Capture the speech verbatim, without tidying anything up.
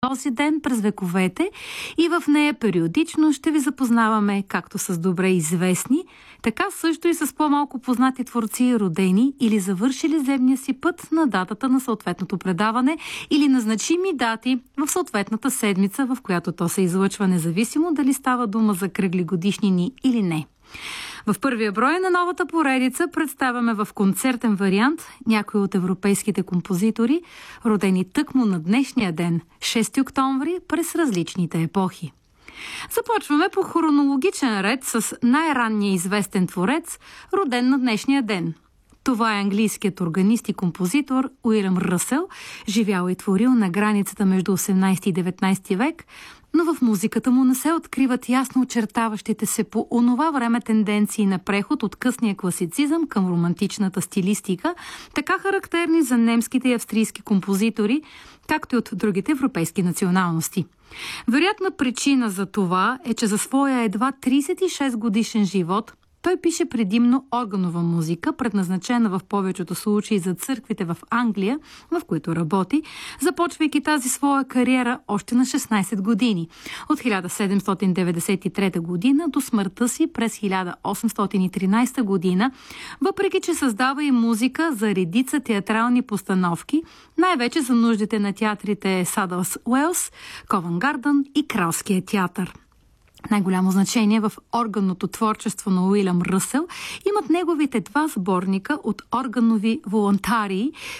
този ден през вековете и в нея периодично ще ви запознаваме както с добре известни, така също и с по-малко познати творци, родени или завършили земния си път на датата на съответното предаване или на значими дати в съответната седмица, в която то се излъчва, независимо дали става дума за кръгли годишнини или не. В първия брой на новата поредица представяме в концертен вариант някои от европейските композитори, родени тъкмо на днешния ден, шести октомври, през различните епохи. Започваме по хронологичен ред с най-ранния известен творец, роден на днешния ден. Това е английският органист и композитор Уилям Ръсъл, живял и творил на границата между осемнайсети и деветнайсети век, но в музиката му не се откриват ясно очертаващите се по онова време тенденции на преход от късния класицизъм към романтичната стилистика, така характерни за немските и австрийски композитори, както и от другите европейски националности. Вероятна причина за това е, че за своя едва трийсет и шест годишен живот той пише предимно органова музика, предназначена в повечето случаи за църквите в Англия, в които работи, започвайки тази своя кариера още на шестнайсет години, от хиляда седемстотин деветдесет и трета година до смъртта си през хиляда осемстотин и тринайсета година, въпреки че създава и музика за редица театрални постановки, най-вече за нуждите на театрите Съдърс Уелс, Ковент Гарден и Кралския театър. Най-голямо значение в органното творчество на Уилям Ръсъл имат неговите два сборника от органови волонтарии,